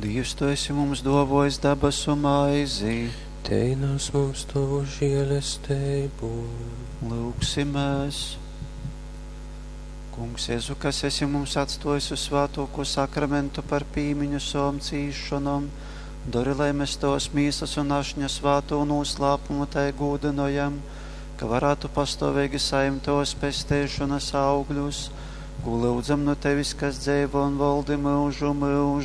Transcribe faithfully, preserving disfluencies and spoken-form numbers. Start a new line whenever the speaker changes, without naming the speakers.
Dievs, tu esi mums dovojis dabasu maizi.
Tei nes mums tavu žēlastību.
Lūksimies. Kungs, Jēzu, kas esi mums atstojis uz svētāko sakramentu par pīmiņu savam cīšanam, dori, lai mēs tos mīsas un ašņa svāto noslēpumu tai gūdinojam, ka varētu pastāvīgi saimt tos pestēšanas augļus, ko lūdzam no tevis, kas dzīvo un valdi mūžu mūžu.